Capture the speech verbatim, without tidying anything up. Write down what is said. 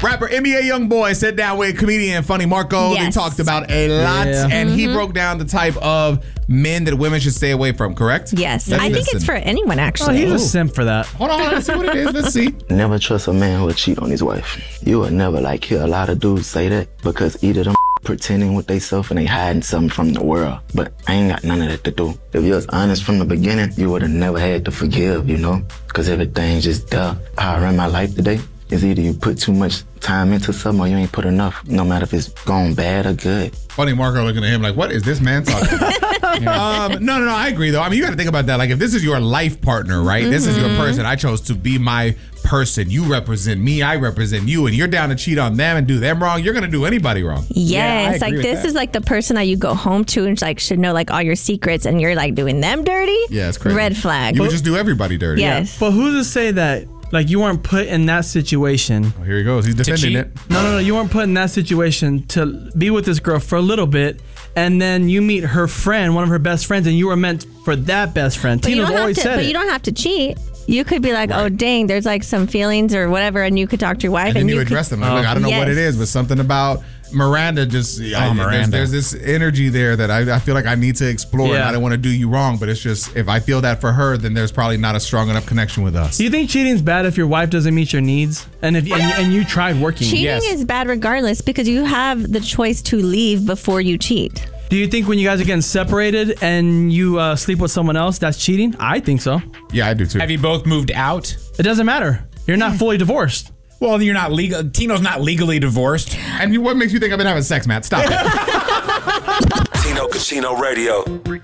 Rapper N B A Youngboy sat down with comedian Funny Marco. Yes. They talked about a lot, Yeah. and Mm-hmm. he broke down the type of men that women should stay away from, correct? Yes. Let's I think listen. it's for anyone, Oh, actually. he's a simp for that. Hold on, hold on, let's see what it is. Let's see. Never trust a man who will cheat on his wife. You will never like hear a lot of dudes say that because either them pretending with they self and they hiding something from the world. But I ain't got none of that to do. If you was honest from the beginning, you would have never had to forgive, you know? Because everything's just there. How I run my life today is either you put too much time into something or you ain't put enough, no matter if it's gone bad or good. Funny Marco looking at him like, what is this man talking about? um, no, no, no, I agree though. I mean, you got to think about that. Like, if this is your life partner, right? Mm-hmm. This is your person. I chose to be my person. You represent me. I represent you. And you're down to cheat on them and do them wrong. You're going to do anybody wrong. Yes, Yeah, I like agree with this that. is like the person that you go home to and like should know like all your secrets, and you're like doing them dirty. Yeah, it's crazy. Red flag. You would just do everybody dirty. Yes. But who's to say that, like, you weren't put in that situation? Well, here he goes. He's defending cheat? it. No, no, no. You weren't put in that situation to be with this girl for a little bit, and then you meet her friend, one of her best friends, and you were meant for that best friend. But you Tina's don't have always to. said But it. you don't have to cheat. You could be like, oh dang, there's like some feelings or whatever, and you could talk to your wife, And and, then you you address could, them. Like, look, I don't know what it Yes. is, but something about Miranda just, I, there's, Miranda. there's this energy there that I, I feel like I need to explore. And Yeah. I don't want to do you wrong, but it's just, if I feel that for her, then there's probably not a strong enough connection with us. Do you think cheating's bad if your wife doesn't meet your needs, and if and, and you tried working? Cheating Yes. is bad regardless because you have the choice to leave before you cheat. Do you think when you guys are getting separated and you uh, sleep with someone else, that's cheating? I think so. Yeah, I do too. Have you both moved out? It doesn't matter. You're not fully divorced. Well, you're not legal. Tino's not legally divorced. And you- what makes you think I've been having sex, Matt? Stop it. Tino Casino Radio.